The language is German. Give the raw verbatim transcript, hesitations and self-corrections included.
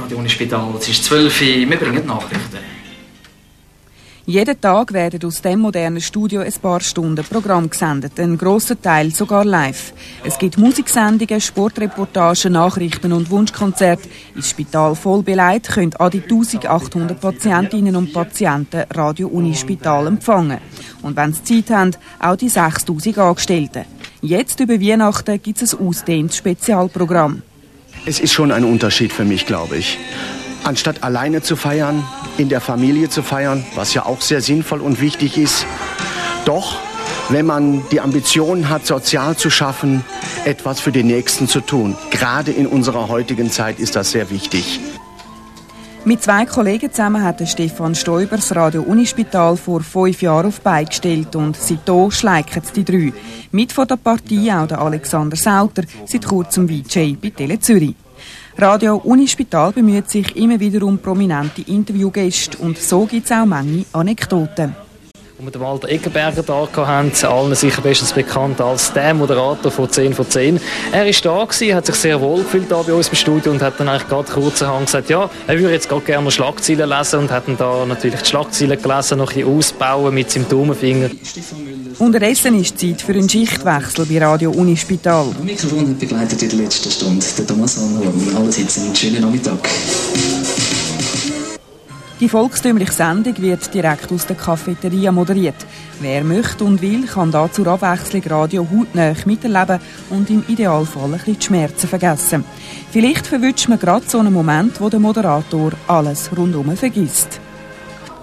Radio Unispital. Es ist zwölf Uhr, wir bringen Nachrichten. Jeden Tag werden aus dem modernen Studio ein paar Stunden Programm gesendet, ein grosser Teil sogar live. Es gibt Musiksendungen, Sportreportagen, Nachrichten und Wunschkonzerte. Ins Spital voll beleidigt können an die eintausendachthundert Patientinnen und Patienten Radio Unispital empfangen. Und wenn sie Zeit haben, auch die sechstausend Angestellten. Jetzt über Weihnachten gibt es ein ausgedehntes Spezialprogramm. Es ist schon ein Unterschied für mich, glaube ich. Anstatt alleine zu feiern, in der Familie zu feiern, was ja auch sehr sinnvoll und wichtig ist. Doch, wenn man die Ambition hat, sozial zu schaffen, etwas für die Nächsten zu tun. Gerade in unserer heutigen Zeit ist das sehr wichtig. Mit zwei Kollegen zusammen hat Stefan Stoiber das Radio Unispital vor fünf Jahren auf die Beine gestellt und seitdem schleichen die drei. Mit von der Partie auch der Alexander Sauter, seit kurzem V J bei Tele Zürich. Radio Unispital bemüht sich immer wieder um prominente Interviewgäste und so gibt es auch manche Anekdoten. Als wir den Walter Eggenberger da hatten, allen sicher bestens bekannt als der Moderator von zehn von zehn. Er war da, gewesen, hat sich sehr wohl gefühlt hier bei uns im Studio und hat dann eigentlich gerade kurzerhand gesagt, ja, er würde jetzt gerade gerne Schlagzeilen lesen und hat dann da natürlich die Schlagzeilen gelesen, noch ein bisschen ausbauen mit seinem Daumenfinger. Unterdessen ist Zeit für einen Schichtwechsel bei Radio Unispital. Am Mikrofon begleitet in der letzten Stunde der Thomas Anhorn. Alle sitzen einen schönen Nachmittag. Die volkstümliche Sendung wird direkt aus der Cafeteria moderiert. Wer möchte und will, kann da zur Abwechslung Radio hautnah miterleben und im Idealfall ein bisschen die Schmerzen vergessen. Vielleicht verwünscht man gerade so einen Moment, wo der Moderator alles rundum vergisst.